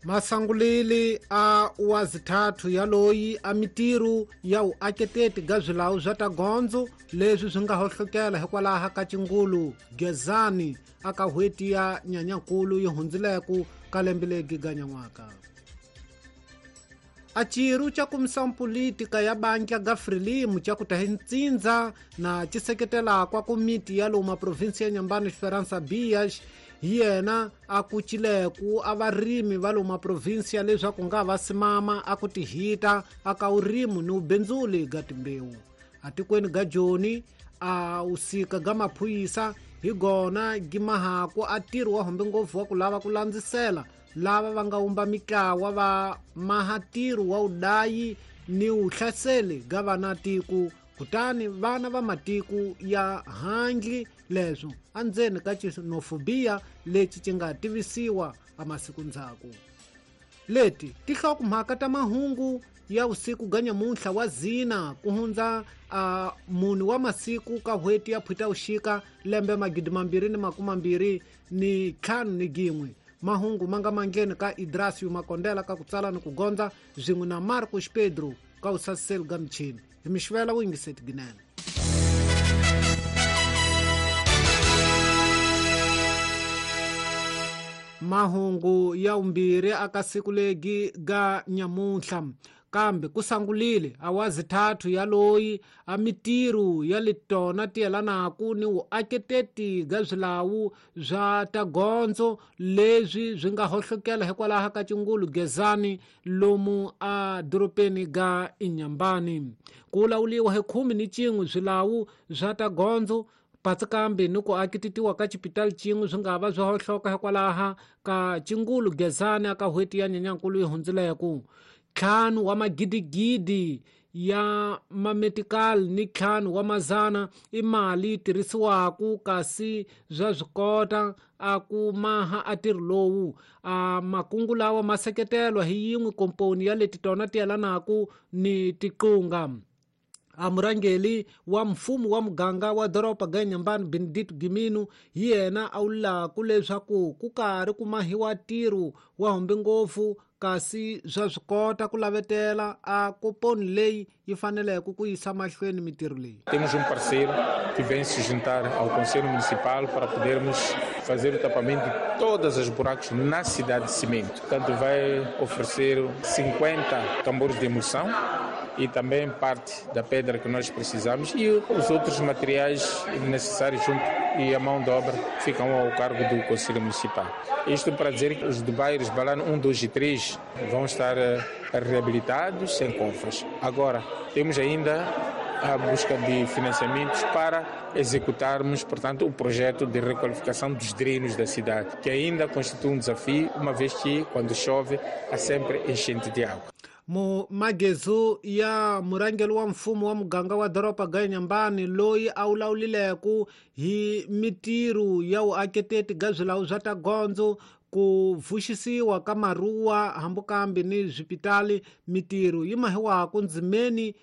masangulili a wazithathu ya loyi a mitiru ya uaketeti ga zwilawu zwa tagondzo leswi swi nga hohlokela hikwalaha ka cingulu Gezani aka hweti ya Nyanyankulu yi hundzileku ka lembe legi ganyan'waka. A ciru ca kumisampolitika ya bandla ga Frelimo ca ku tahi ntsindza na ciseketelakwa komiti ya lowu maprovinsi ya Nyambani Esperança Bias hi yena a kucileku a varimi va lowu maprovinsi ya leswaku nga va simama a ku tihita aka urimu ni ubenzuli ga timbewu. A tikweni ga Joni a usika ga maphoyisa hi gona gi mahaku a tiro wa hombe ngopfu wa ku lava ku landzisela lava va nga umba mikawa va mahatiru wa udayi ni uhlaseli ga vanatiku kutani vana va matiku ya handli leswo andzeni ka xenofobiya lexi ci nga tivisiwa a masiku ndzhaku. Leti ti hlokomhaka ta mahungu ya usiku ga nyamuntlha wa zina ku hundza a muni wa masiku ka hweti ya Phwitawuxika lembe 2025 mahungu manga mangeni ka Idrasio Makondela ka ku tsala ni ku gondza zin'we na Marcos Pedro ka usaseli ga michini hi mixivela wingiseti ginene. Mahungu ya umbirhi aka siku legi ga nyamuntlha kambe ku sangulile a wazithathu ya loyi a mitiru ya litona tiyelanaku ni uaketeti ga zwilawu zwa tagondzo leswi zwi nga hohlokela hikwalaha ka cingulu Gezani lomu a doropeni ga Inyambani. Ku lawuliwa hi 11 zwilawu zwa tagondzo patsikambe ni ku aketetiwa ka cipitali cin'we swi nga va swi hohloka hikwalaha ka cingulu Gezani aka hweti ya Nyanyankulu yi hundzileku. 5 wa magidigidi ya mametikali ni 5 wa mazana i mali tirhisiwaku kasi zwa swi kota a ku maha a tiro lowu. A makungu lawa ma seketelwa hi yin'we komponi ya leti tona tiyelanaku ni tiqunga. A murangeli wa mfumo wa muganga wa doropa ga Nyambani Benedito Giminu hi yena a wulaku leswaku ku karhi ku mahiwa tiro wa hombe ngopfu kasi swa swi kota ku lavetela a koponi leyi yi faneleke ku yisa mahlweni mitirho leyi. Temos parceiro que vem se juntar ao Conselho Municipal para podermos fazer o tapamento de todas as buracos na cidade de Cimento. Portanto, vai oferecer 50 tambores de emulsão e também parte da pedra que nós precisamos e os outros materiais necessários junto e a mão de obra ficam ao cargo do Conselho Municipal. Isto para dizer que os bairros Balano 1, 2 e 3 vão estar reabilitados sem confras. Agora, temos ainda a busca de financiamentos para executarmos, portanto, o projeto de requalificação dos drenos da cidade, que ainda constitui desafio, uma vez que, quando chove, há sempre enchente de água. Mu magezu ya murangeli wa mfumo wa muganga wa doropa ga Nyambani loyi a wulawulileku hi mitiru ya uaketeti ga zwilawu zwa tagondzo ku vuxisiwa ka maruwa hambukambe ni zwipitali mitiru yi mahiwaku ndzimeni